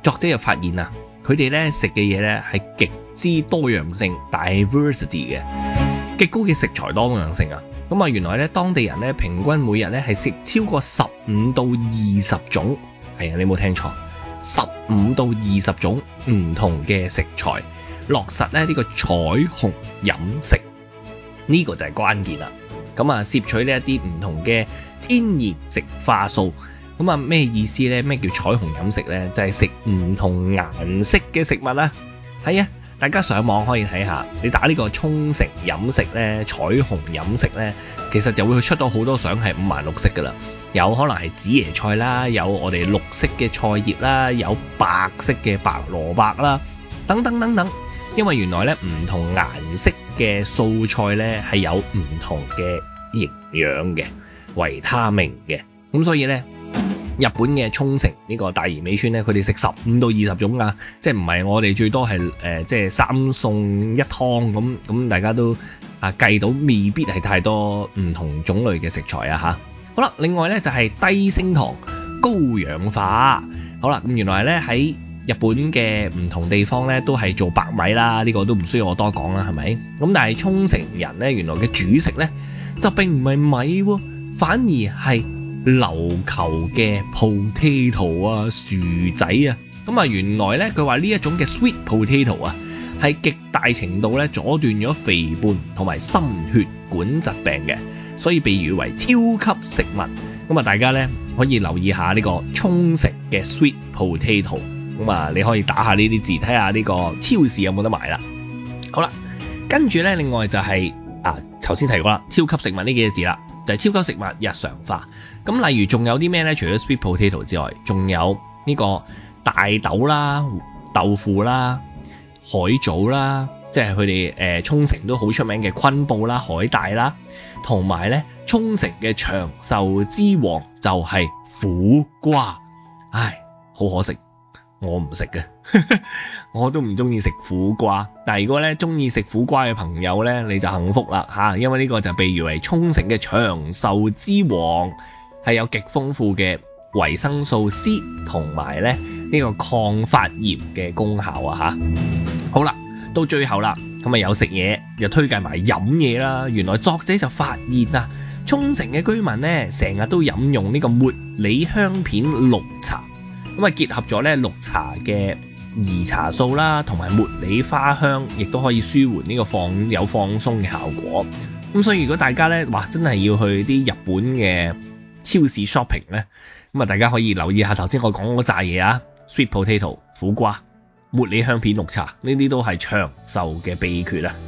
作者又發現啊，佢哋咧食嘅嘢咧係極之多樣性 （diversity） 嘅，極高嘅食材多樣性啊。咁啊，原來咧當地人咧平均每日咧係食超過15到20種，係啊，你冇聽錯，15到20種唔同嘅食材，落實咧呢個彩虹飲食，呢個就係關鍵啦。咁啊，攝取呢一啲唔同嘅天然植化素，咁啊咩意思呢？咩叫彩虹飲食呢？就係食唔同顏色嘅食物啦。係啊。大家上網可以睇下，你打呢個沖繩飲食呢，彩虹飲食呢，其實就會出到好多相係五顏六色噶啦，有可能係紫椰菜啦，有我哋綠色嘅菜葉啦，有白色嘅白蘿蔔啦，等等等等。因為原來呢唔同顏色嘅素菜呢係有唔同嘅營養嘅、維他命嘅，咁所以呢。日本嘅沖繩呢個大宜美村咧，佢哋食15到20種啊，即係唔係我哋最多係即係3餸1湯咁，大家都計到未必係太多唔同種類嘅食材啊嚇。好啦，另外咧就係低升糖、高氧化。好啦，咁原來咧喺日本嘅唔同地方咧都係做白米啦，呢個都唔需要我多講啦，係咪？咁但係沖繩人咧原來嘅主食咧就並唔係米喎，反而係琉球嘅 potato 啊，薯仔啊，咁啊原來咧佢話呢一種嘅 sweet potato 啊，係極大程度咧阻斷咗肥胖同埋心血管疾病嘅，所以被譽為超級食物。咁啊大家咧可以留意下呢個沖繩嘅 sweet potato， 咁啊你可以打下呢啲字，睇下呢個超市有冇得賣啦。好啦，跟住咧另外就係頭先提過啦，超級食物呢幾個字啦。就係超級食物日常化，咁例如仲有啲咩呢？除咗 sweet potato 之外，仲有呢個大豆啦、豆腐啦、海藻啦，即係佢哋沖繩都好出名嘅昆布啦、海帶啦，同埋呢沖繩嘅長壽之王就係苦瓜，唉，好可惜。我唔食嘅，我都唔中意食苦瓜。但係如果咧中意食苦瓜嘅朋友咧，你就幸福啦吓，因為呢個就被譽為沖繩嘅長壽之王，係有極豐富嘅維生素 C 同埋咧呢個抗發炎嘅功效啊吓。好啦，到最後啦，咁啊有食嘢又推介埋飲嘢啦。原來作者就發現啊，沖繩嘅居民咧成日都飲用呢個茉莉香片綠茶。咁啊，結合咗咧綠茶嘅兒茶素啦，同埋茉莉花香，亦都可以舒緩呢個放鬆嘅效果。咁所以如果大家咧，真係要去啲日本嘅超市 shopping 咧，咁啊大家可以留意下頭先我講嗰扎嘢啊 ，sweet potato、苦瓜、茉莉香片綠茶，呢啲都係長壽嘅秘訣啊！